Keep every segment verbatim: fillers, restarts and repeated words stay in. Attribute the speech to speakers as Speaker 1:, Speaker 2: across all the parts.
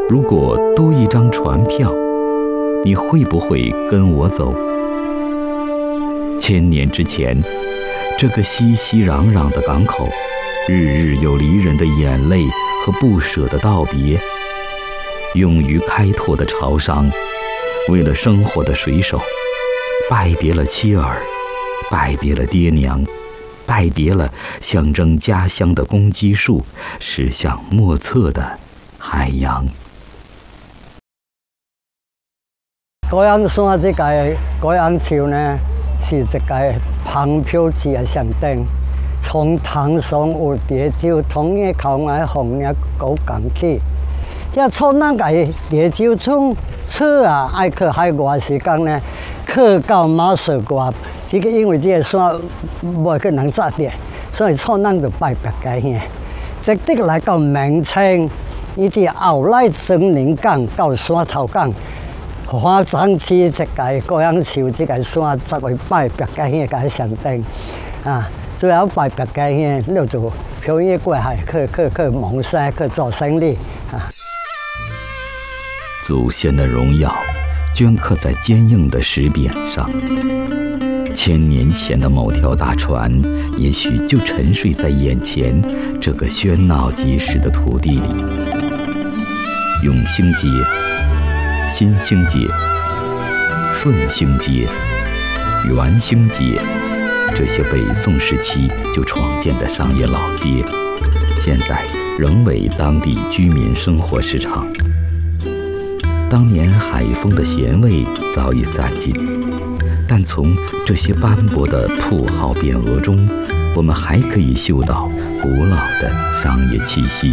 Speaker 1: 如果多一张船票，你会不会跟我走？千年之前，这个熙熙攘攘的港口，日日有离人的眼泪和不舍的道别。勇于开拓的潮商，为了生活的水手，拜别了妻儿，拜别了爹娘，拜别了象征家乡的公鸡树，驶向莫测的海洋。
Speaker 2: 高阳山这个高阳桥呢，是一个旁漂子的象征。从唐宋有蝶洲，同一靠岸红叶高港起。遐从那个蝶洲村车啊，爱去海外时间呢，去到马术外。这个因为这个山无去人扎点，所以从咱就拜别个遐。直直来到明清，伊伫后来森林港到山头港。花樟市一个高阳桥，这个山作为拜别个遐个象征啊。最后拜别个遐，你就漂洋过海去去去蒙山去做生意啊。
Speaker 1: 祖先的荣耀镌刻在坚硬的石匾上。千年前的某条大船，也许就沉睡在眼前这个喧闹即时的土地里。永兴街、新兴街、顺兴街、元兴街，这些北宋时期就创建的商业老街，现在仍为当地居民生活市场。当年海风的咸味早已散尽，但从这些斑驳的铺号匾额中，我们还可以嗅到古老的商业气息。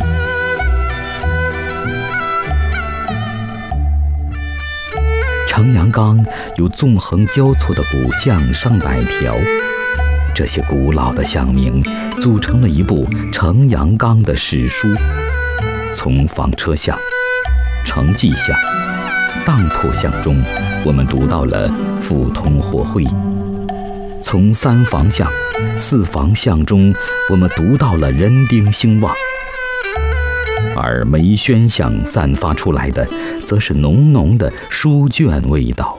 Speaker 1: 城阳冈有纵横交错的古巷上百条，这些古老的巷名组成了一部城阳冈的史书。从纺车巷、城记巷、当铺巷中，我们读到了富通货会；从三房巷、四房巷中，我们读到了人丁兴旺。而梅轩巷散发出来的，则是浓浓的书卷味道。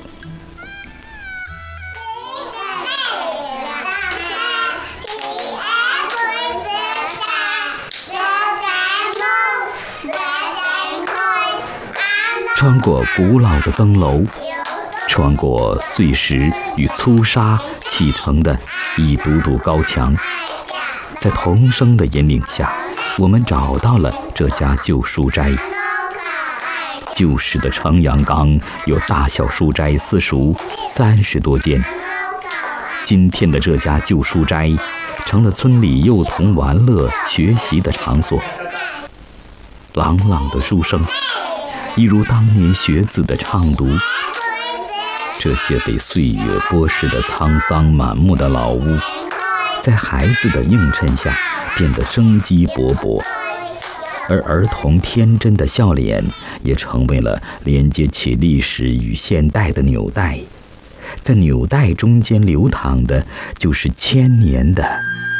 Speaker 1: 穿过古老的灯楼，穿过碎石与粗沙砌成的一堵堵高墙，在童声的引领下，我们找到了这家旧书斋。旧时的城阳冈有大小书斋私塾三十多间，今天的这家旧书斋成了村里幼童玩乐学习的场所。朗朗的书声，一如当年学子的唱读。这些被岁月剥蚀的沧桑满目的老屋，在孩子的映衬下变得生机勃勃，而儿童天真的笑脸也成为了连接起历史与现代的纽带。在纽带中间流淌的，就是千年的